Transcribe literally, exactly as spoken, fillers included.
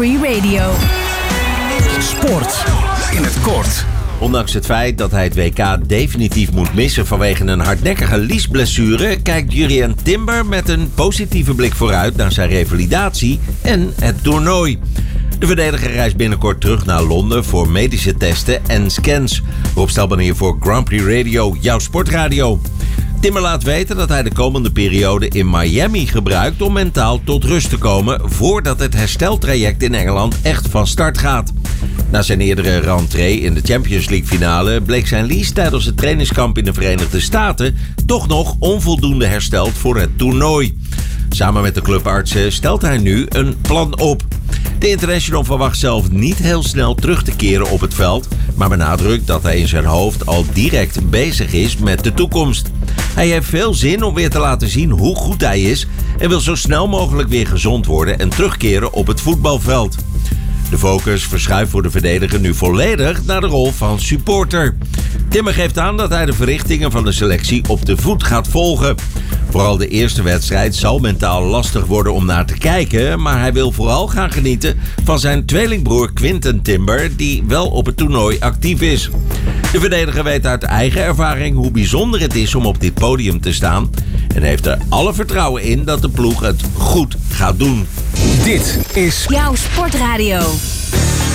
Free Radio. Sport in het kort. Ondanks het feit dat hij het W K definitief moet missen vanwege een hardnekkige liesblessure, kijkt Jurrien Timber met een positieve blik vooruit naar zijn revalidatie en het toernooi. De verdediger reist binnenkort terug naar Londen voor medische testen en scans. Rob Stelman hier voor Grand Prix Radio, jouw sportradio. Timber laat weten dat hij de komende periode in Miami gebruikt om mentaal tot rust te komen voordat het hersteltraject in Engeland echt van start gaat. Na zijn eerdere rentree in de Champions League finale bleek zijn lies tijdens het trainingskamp in de Verenigde Staten toch nog onvoldoende hersteld voor het toernooi. Samen met de clubartsen stelt hij nu een plan op. De international verwacht zelf niet heel snel terug te keren op het veld, maar benadrukt dat hij in zijn hoofd al direct bezig is met de toekomst. Hij heeft veel zin om weer te laten zien hoe goed hij is en wil zo snel mogelijk weer gezond worden en terugkeren op het voetbalveld. De focus verschuift voor de verdediger nu volledig naar de rol van supporter. Timber geeft aan dat hij de verrichtingen van de selectie op de voet gaat volgen. Vooral de eerste wedstrijd zal mentaal lastig worden om naar te kijken, maar hij wil vooral gaan genieten van zijn tweelingbroer Quinten Timber, die wel op het toernooi actief is. De verdediger weet uit eigen ervaring hoe bijzonder het is om op dit podium te staan en heeft er alle vertrouwen in dat de ploeg het goed gaat doen. Dit is jouw sportradio.